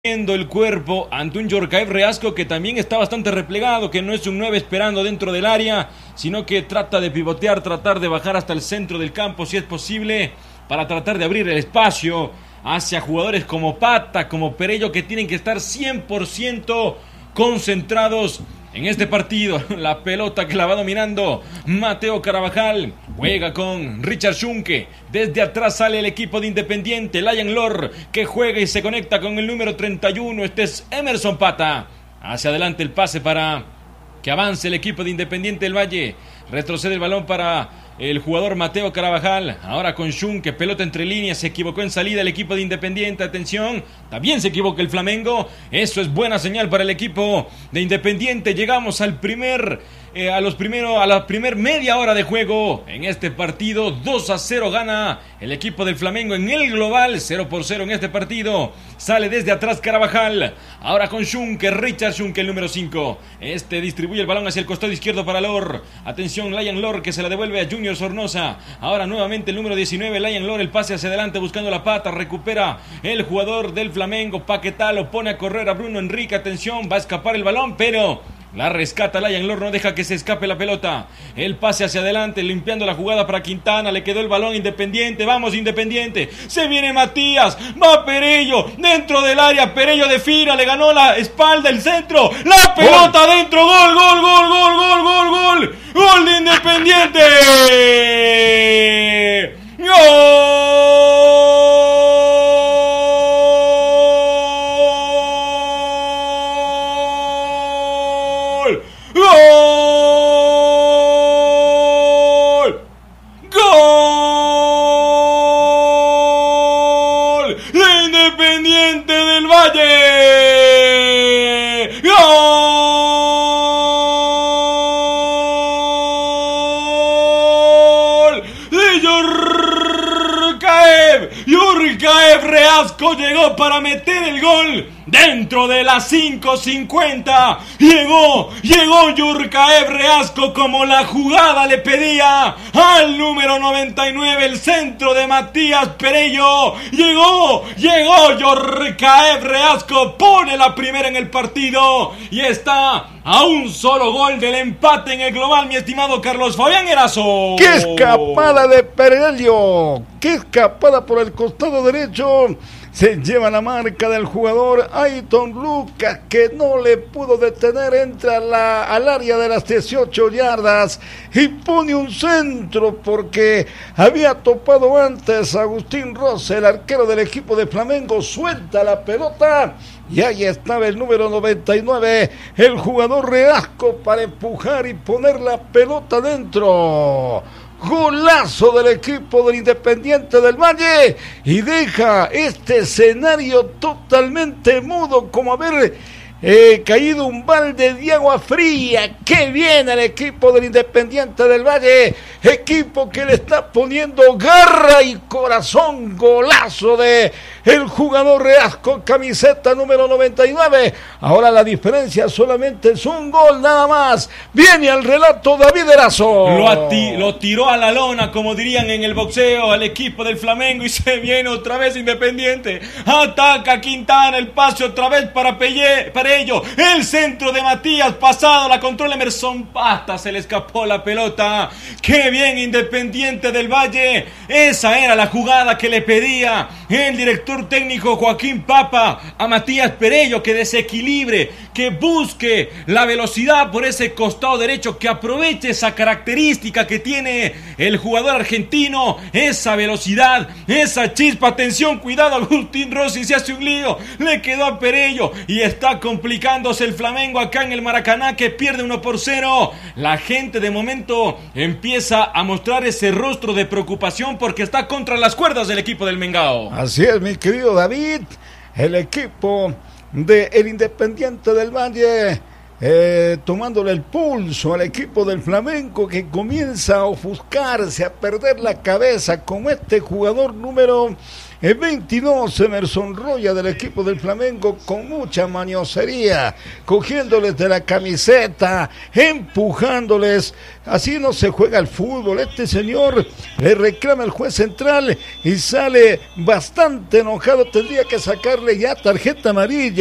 el cuerpo ante un Yorkaev Reasco que también está bastante replegado, que no es un 9 esperando dentro del área, sino que trata de pivotear, tratar de bajar hasta el centro del campo si es posible, para tratar de abrir el espacio hacia jugadores como Pata, como Perello, que tienen que estar 100% concentrados en este partido. La pelota que la va dominando Mateo Carabajal, juega con Richard Schunke, desde atrás sale el equipo de Independiente, Lion Lord, que juega y se conecta con el número 31, este es Emerson Pata, hacia adelante el pase para que avance el equipo de Independiente del Valle, retrocede el balón para el jugador Mateo Carabajal, ahora con Schunke, pelota entre líneas, se equivocó en salida el equipo de Independiente, atención, también se equivoca el Flamengo, eso es buena señal para el equipo de Independiente. Llegamos al a la primer media hora de juego en este partido. 2-0 gana el equipo del Flamengo en el global, 0-0 en este partido. Sale desde atrás Carabajal, ahora con Schunke, Richard Schunke, el número 5, este distribuye el balón hacia el costado izquierdo para Lord, atención, Lion Lord, que se la devuelve a Junior Sornosa, ahora nuevamente el número 19, Lion Lord, el pase hacia adelante buscando la Pata, recupera el jugador del Flamengo, Paquetá lo pone a correr a Bruno Enrique, atención, va a escapar el balón, pero la rescata Lion Lord, no deja que se escape la pelota, el pase hacia adelante, limpiando la jugada para Quintana, le quedó el balón Independiente, vamos Independiente, se viene Matías, va Perello, dentro del área, Perello de Fira, le ganó la espalda, el centro, la pelota dentro, gol, gol, gol, gol, gol, gol, gol, gol de Independiente, gol. ¡Gol! ¡Gol! ¡De Independiente del Valle! ¡Gol! ¡De Yorkaev Reasco llegó para meter el gol dentro de las 5:50. Llegó Yorkaev Reasco como la jugada le pedía al número 99, el centro de Matías Perello. Llegó Yorkaev Reasco, pone la primera en el partido y está a un solo gol del empate en el global, mi estimado Carlos Fabián Erazo. ¡Qué escapada de Perello! ¡Qué escapada por el costado derecho! Se lleva la marca del jugador Ayton Lucas, que no le pudo detener, entra al área de las 18 yardas y pone un centro porque había topado antes a Agustín Rosa, el arquero del equipo de Flamengo, suelta la pelota y ahí estaba el número 99, el jugador Reasco, para empujar y poner la pelota dentro. Golazo del equipo del Independiente del Valle y deja este escenario totalmente mudo, como haber caído un balde de agua fría. ¡Qué bien el equipo del Independiente del Valle! Equipo que le está poniendo garra y corazón. Golazo de el jugador Reasco, camiseta número 99. Ahora la diferencia solamente es un gol nada más. Viene al relato David Erazo. Lo tiró a la lona, como dirían en el boxeo, al equipo del Flamengo, y se viene otra vez Independiente. Ataca Quintana, el pase otra vez para Perello, el centro de Matías, pasado, la controla Emerson Pata, se le escapó la pelota. ¡Qué bien Independiente del Valle! Esa era la jugada que le pedía el director técnico Joaquín Papa a Matías Perello, que desequilibre, que busque la velocidad por ese costado derecho, que aproveche esa característica que tiene el jugador argentino, esa velocidad, esa chispa. Atención, cuidado, Agustín Rossi se hace un lío, le quedó a Perello y está complicándose el Flamengo acá en el Maracaná, que pierde 1-0. La gente de momento empieza a mostrar ese rostro de preocupación porque está contra las cuerdas del equipo del Mengao. Así es, mi querido David, el equipo del Independiente del Valle tomándole el pulso al equipo del Flamengo, que comienza a ofuscarse, a perder la cabeza con este jugador número 22 Emerson Roya del equipo del Flamengo con mucha maniosería, cogiéndoles de la camiseta, empujándoles. Así no se juega el fútbol. Este señor le reclama el juez central y sale bastante enojado. Tendría que sacarle ya tarjeta amarilla.